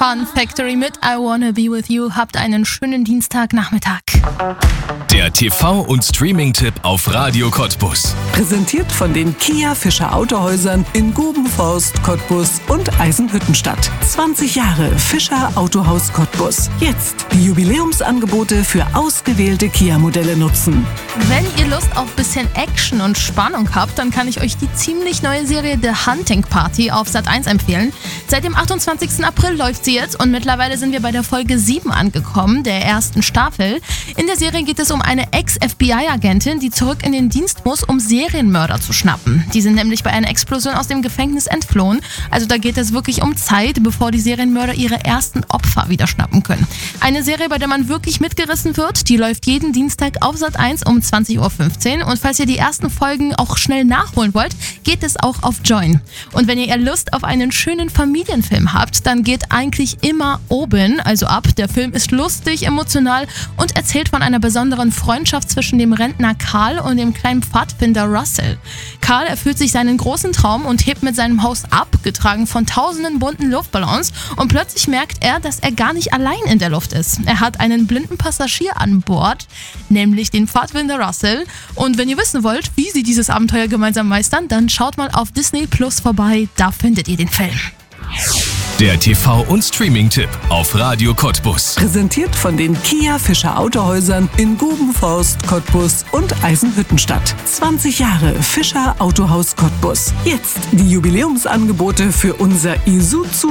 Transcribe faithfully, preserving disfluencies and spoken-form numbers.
Fun Factory mit I Wanna Be With You. Habt einen schönen Dienstagnachmittag. Der T V- und Streaming-Tipp auf Radio Cottbus. Präsentiert von den Kia Fischer Autohäusern in Gubenforst, Cottbus und Eisenhüttenstadt. zwanzig Jahre Fischer Autohaus Cottbus. Jetzt die Jubiläumsangebote für ausgewählte Kia-Modelle nutzen. Wenn ihr Lust auf bisschen Action und Spannung habt, dann kann ich euch die ziemlich neue Serie The Hunting Party auf Sat eins empfehlen. Seit dem achtundzwanzigsten April läuft sie jetzt und mittlerweile sind wir bei der Folge sieben angekommen, der ersten Staffel. In der Serie geht es um eine Ex-F B I-Agentin, die zurück in den Dienst muss, um Serienmörder zu schnappen. Die sind nämlich bei einer Explosion aus dem Gefängnis entflohen. Also da geht es wirklich um Zeit, bevor die Serienmörder ihre ersten Opfer wieder schnappen können. Eine Serie, bei der man wirklich mitgerissen wird. Die läuft jeden Dienstag auf Sat eins um zwanzig Uhr fünfzehn. Und falls ihr die ersten Folgen auch schnell nachholen wollt, geht es auch auf Join. Und wenn ihr eher Lust auf einen schönen Familienfilm habt, dann geht eigentlich immer oben, also ab. Der Film ist lustig, emotional und erzählt von einer besonderen Freundschaft zwischen dem Rentner Karl und dem kleinen Pfadfinder Russell. Karl erfüllt sich seinen großen Traum und hebt mit seinem Haus ab, getragen von tausenden bunten Luftballons, und plötzlich merkt er, dass er gar nicht allein in der Luft ist. Er hat einen blinden Passagier an Bord, nämlich den Pfadfinder Russell. Und wenn ihr wissen wollt, wie sie dieses Abenteuer gemeinsam meistern, dann schaut mal auf Disney Plus vorbei, da findet ihr den Film. Der T V- und Streaming-Tipp auf Radio Cottbus. Präsentiert von den Kia Fischer Autohäusern in Gubenforst, Cottbus und Eisenhüttenstadt. zwanzig Jahre Fischer Autohaus Cottbus. Jetzt die Jubiläumsangebote für unser Isuzu